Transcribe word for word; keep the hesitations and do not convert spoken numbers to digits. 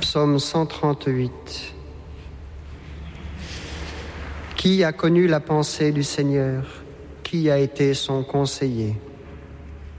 Psaume cent trente-huit. Qui a connu la pensée du Seigneur? Qui a été son conseiller?